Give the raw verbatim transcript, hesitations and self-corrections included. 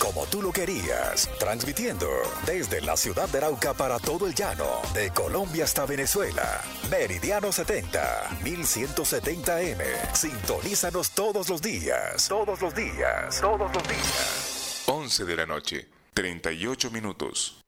como tú lo querías, transmitiendo desde la ciudad de Arauca para todo el llano, de Colombia hasta Venezuela. Meridiano setenta, mil ciento setenta eme. Sintonízanos todos los días, todos los días, todos los días. once de la noche, treinta y ocho minutos.